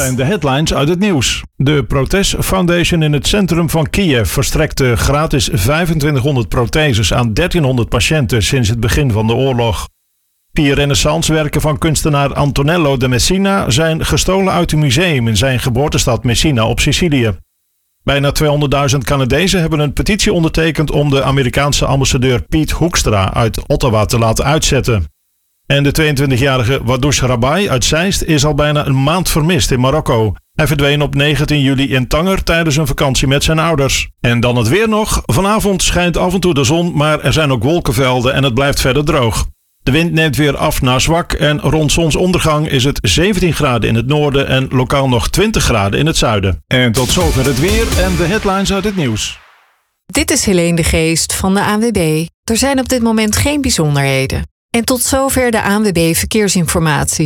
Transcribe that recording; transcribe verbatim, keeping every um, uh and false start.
zijn de headlines uit het nieuws. De Protest Foundation in het centrum van Kiev verstrekte gratis vijfentwintighonderd protheses aan dertienhonderd patiënten sinds het begin van de oorlog. Vier renaissancewerken van kunstenaar Antonello de Messina zijn gestolen uit een museum in zijn geboortestad Messina op Sicilië. Bijna tweehonderdduizend Canadezen hebben een petitie ondertekend om de Amerikaanse ambassadeur Pete Hoekstra uit Ottawa te laten uitzetten. En de tweeëntwintigjarige Wadoush Rabai uit Zeist is al bijna een maand vermist in Marokko. Hij verdween op negentien juli in Tanger tijdens een vakantie met zijn ouders. En dan het weer nog. Vanavond schijnt af en toe de zon, maar er zijn ook wolkenvelden en het blijft verder droog. De wind neemt weer af naar zwak en rond zonsondergang is het zeventien graden in het noorden en lokaal nog twintig graden in het zuiden. En tot zover het weer en de headlines uit het nieuws. Dit is Helene de Geest van de A N W B. Er zijn op dit moment geen bijzonderheden. En tot zover de A N W B Verkeersinformatie.